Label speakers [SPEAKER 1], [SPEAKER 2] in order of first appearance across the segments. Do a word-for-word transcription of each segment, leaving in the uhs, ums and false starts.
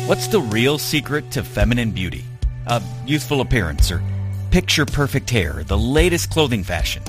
[SPEAKER 1] What's the real secret to feminine beauty? A youthful appearance or picture-perfect hair, the latest clothing fashion?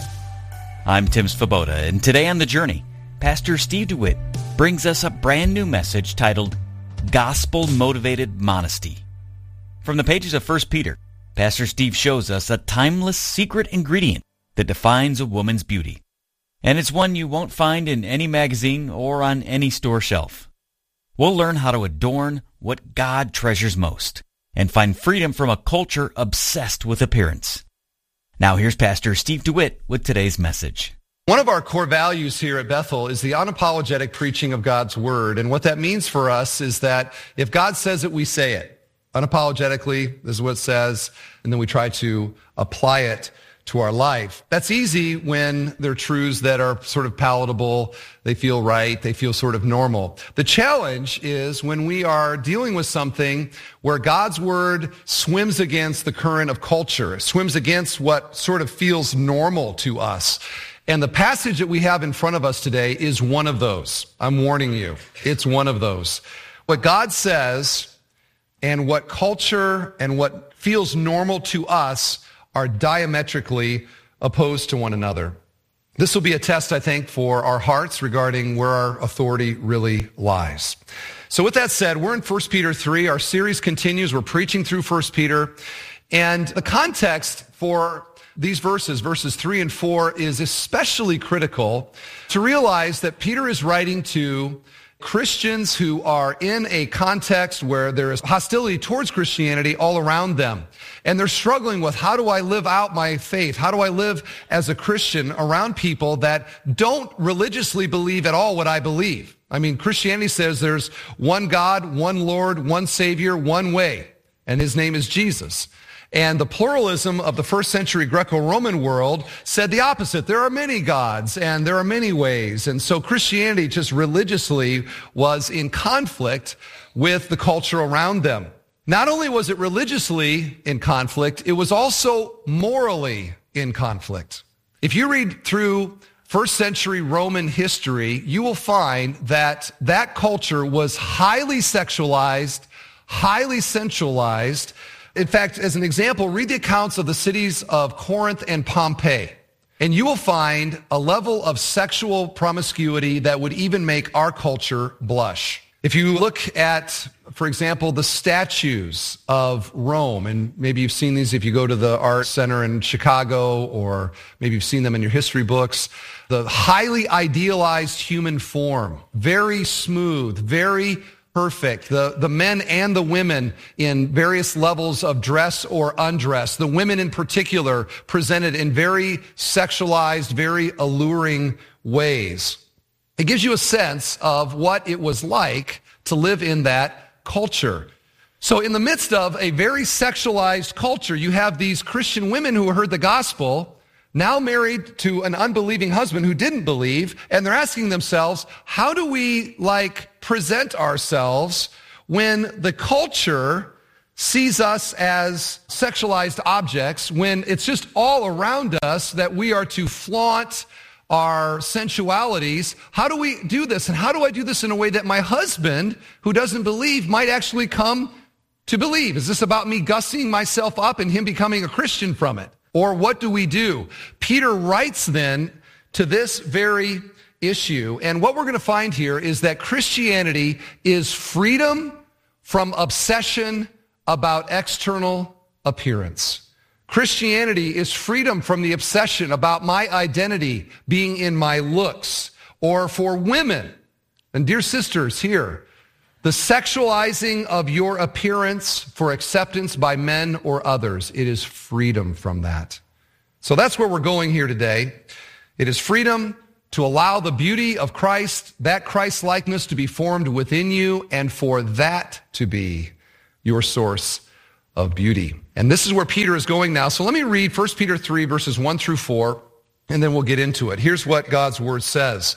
[SPEAKER 1] I'm Tim Svoboda, and today on The Journey, Pastor Steve DeWitt brings us a brand new message titled Gospel-Motivated Modesty. From the pages of First Peter, Pastor Steve shows us a timeless secret ingredient that defines a woman's beauty. And it's one you won't find in any magazine or on any store shelf. We'll learn how to adorn what God treasures most and find freedom from a culture obsessed with appearance. Now here's Pastor Steve DeWitt with today's message.
[SPEAKER 2] One of our core values here at Bethel is the unapologetic preaching of God's Word. And what that means for us is that if God says it, we say it. Unapologetically, this is what it says, and then we try to apply it to our life. That's easy when they're truths that are sort of palatable, they feel right, they feel sort of normal. The challenge is when we are dealing with something where God's Word swims against the current of culture, swims against what sort of feels normal to us. And the passage that we have in front of us today is one of those. I'm warning you, it's one of those. What God says and what culture and what feels normal to us are diametrically opposed to one another. This will be a test, I think, for our hearts regarding where our authority really lies. So with that said, we're in First Peter three. Our series continues. We're preaching through First Peter. And the context for these verses, verses three and four, is especially critical to realize that Peter is writing to Christians who are in a context where there is hostility towards Christianity all around them. And they're struggling with, how do I live out my faith? How do I live as a Christian around people that don't religiously believe at all what I believe? I mean, Christianity says there's one God, one Lord, one Savior, one way, and his name is Jesus. And the pluralism of the first century Greco-Roman world said the opposite. There are many gods and there are many ways. And so Christianity just religiously was in conflict with the culture around them. Not only was it religiously in conflict, it was also morally in conflict. If you read through first century Roman history, you will find that that culture was highly sexualized, highly sensualized. In fact, as an example, read the accounts of the cities of Corinth and Pompeii, and you will find a level of sexual promiscuity that would even make our culture blush. If you look at, for example, the statues of Rome, and maybe you've seen these if you go to the Art Center in Chicago, or maybe you've seen them in your history books, the highly idealized human form, very smooth, very perfect. The, the men and the women in various levels of dress or undress. The women in particular presented in very sexualized, very alluring ways. It gives you a sense of what it was like to live in that culture. So in the midst of a very sexualized culture, you have these Christian women who heard the gospel, now married to an unbelieving husband who didn't believe, and they're asking themselves, how do we like present ourselves when the culture sees us as sexualized objects, when it's just all around us that we are to flaunt our sensualities? How do we do this? And how do I do this in a way that my husband, who doesn't believe, might actually come to believe? Is this about me gussying myself up and him becoming a Christian from it? Or what do we do? Peter writes then to this very issue. And what we're going to find here is that Christianity is freedom from obsession about external appearance. Christianity is freedom from the obsession about my identity being in my looks. Or for women, and dear sisters here, the sexualizing of your appearance for acceptance by men or others. It is freedom from that. So that's where we're going here today. It is freedom to allow the beauty of Christ, that Christ-likeness to be formed within you, and for that to be your source of beauty. And this is where Peter is going now. So let me read First Peter three, verses one through four, and then we'll get into it. Here's what God's word says.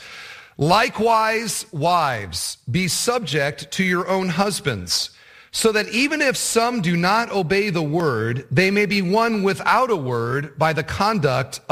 [SPEAKER 2] Likewise, wives, be subject to your own husbands, so that even if some do not obey the word, they may be won without a word by the conduct